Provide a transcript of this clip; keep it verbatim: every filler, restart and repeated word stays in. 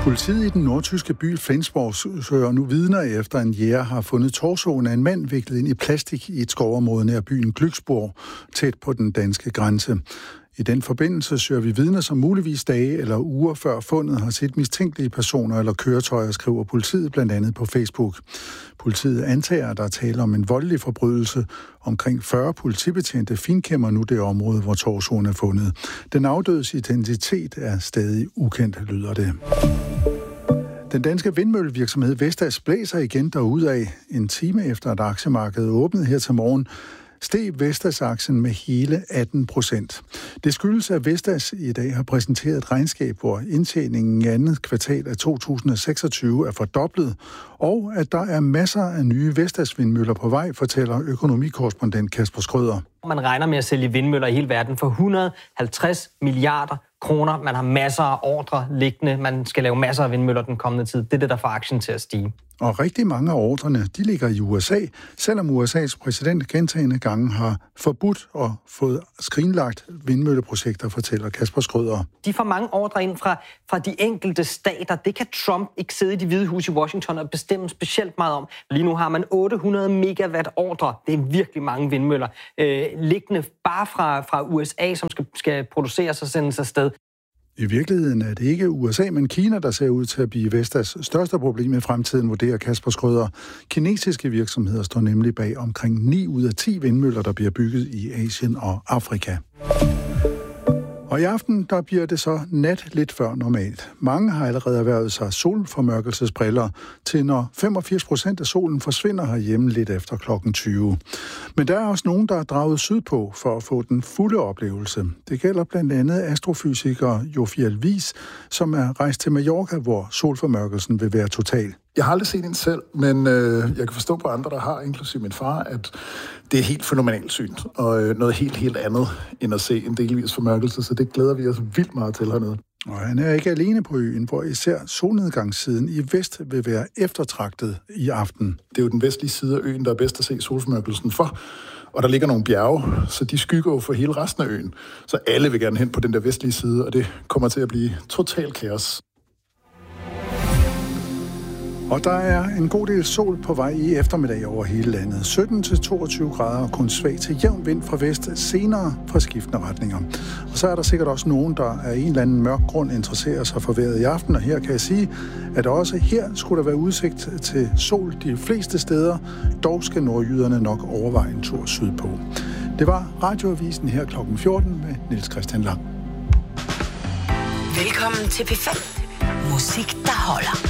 Politiet i den nordtyske by Flensborg søger nu vidner efter en jæger har fundet torsoen af en mand viklet ind i plastik i et skovområde nær byen Glücksborg, tæt på den danske grænse. I den forbindelse søger vi vidner, som muligvis dage eller uger før fundet har set mistænkelige personer eller køretøjer, skriver politiet blandt andet på Facebook. Politiet antager, at der er tale om en voldelig forbrydelse. Omkring fyrre politibetjente finkæmmer nu det område, hvor torsoen er fundet. Den afdødes identitet er stadig ukendt, lyder det. Den danske vindmøllevirksomhed Vestas blæser igen derudad. En time efter, at aktiemarkedet åbnede her til morgen, steg Vestas-aktien med hele atten procent. Det skyldes, at Vestas i dag har præsenteret et regnskab, hvor indtjeningen i andet kvartal af to tusind og seksogtyve er fordoblet, og at der er masser af nye Vestas-vindmøller på vej, fortæller økonomikorrespondent Kasper Schrøder. Man regner med at sælge vindmøller i hele verden for et hundrede og halvtreds milliarder kroner. Man har masser af ordre liggende. Man skal lave masser af vindmøller den kommende tid. Det er det, der får aktien til at stige. Og rigtig mange af ordrene, de ligger i U S A, selvom U S A's præsident gentagne gange har forbudt og fået skrinlagt vindmølleprojekter, fortæller Kasper Schrøder. De får mange ordre ind fra, fra de enkelte stater. Det kan Trump ikke sidde i Det Hvide Hus i Washington og bestemme specielt meget om. Lige nu har man otte hundrede megawatt ordre. Det er virkelig mange vindmøller. Øh, liggende bare fra, fra U S A, som skal, skal produceres og sendes afsted. I virkeligheden er det ikke U S A, men Kina, der ser ud til at blive Vestas største problem i fremtiden, vurderer Kasper Schrøder. Kinesiske virksomheder står nemlig bag omkring ni ud af ti vindmøller, der bliver bygget i Asien og Afrika. Og i aften, der bliver det så nat lidt før normalt. Mange har allerede erhvervet sig solformørkelsesbriller, til når femogfirs procent af solen forsvinder herhjemme lidt efter klokken tyve. Men der er også nogen, der er draget sydpå for at få den fulde oplevelse. Det gælder blandt andet astrofysiker Jofiel Wies, som er rejst til Mallorca, hvor solformørkelsen vil være total. Jeg har aldrig set en selv, men øh, jeg kan forstå på andre, der har, inklusive min far, at det er helt fænomenalt syn, og øh, noget helt, helt andet, end at se en delvis formørkelse, så det glæder vi os vildt meget til hernede. Og han er ikke alene på øen, hvor især solnedgangssiden i vest vil være eftertragtet i aften. Det er jo den vestlige side af øen, der er bedst at se solformørkelsen for, og der ligger nogle bjerge, så de skygger jo for hele resten af øen. Så alle vil gerne hen på den der vestlige side, og det kommer til at blive total kaos. Og der er en god del sol på vej i eftermiddag over hele landet. sytten til toogtyve grader og kun svag til jævn vind fra vest, senere fra skiftende retninger. Og så er der sikkert også nogen, der af en eller anden mørk grund interesserer sig for vejret i aften. Og her kan jeg sige, at også her skulle der være udsigt til sol de fleste steder. Dog skal nordjyderne nok overveje en tur sydpå. Det var Radioavisen her klokken fjorten med Niels Christian Lang. Velkommen til P fem. Musik, der holder.